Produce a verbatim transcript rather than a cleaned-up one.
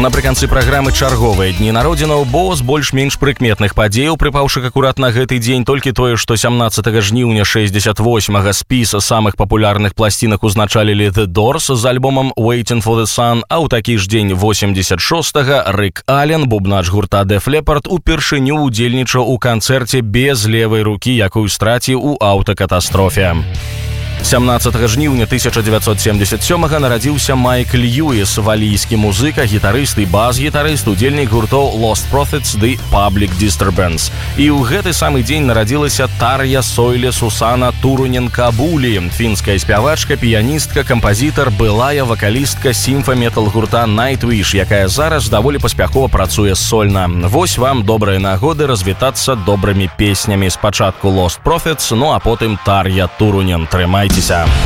Напрыканцы праграмы чарговыя дні народзінаў, бо з больш-менш прыкметных падзеяў, прыпаўшых акурат на гэты дзень, толькі тое, што сямнаццатага жніўня шэсцьдзесят восьмага спіс самых папулярных пласцінак узначалілі The Doors з альбомам Waiting for the Sun, а ў такі ж дзень восемьдесят шостага Рик Ален, бубнач гурта Def Leppard, упершыню удзельнічаў у канцэрце без левай рукі, якую страціў у аўтакатастрофе. сямнаццатага жніўня тысяча дзевяцьсот семьдесят сёмага нарадзіўся Майк Льюіс, валійскі музыка, гітарыст і бас-гітарыст, удзельнік гуртоў Lost Prophets ды Public Disturbance. І ў гэты самы дзень нарадзілася Тар'я Сойле Сусана Турунен-Кабулі, фінская спявачка, піяністка, кампазітар, былая вакалістка сімфа-метал гурта Nightwish, якая зараз даволі паспяхова працуе сольна. Вось вам добрыя нагоды развітацца добрымі песнямі. Спачатку Lost Prophets, ну а потым Тар'я Турунен. Трымайцеся!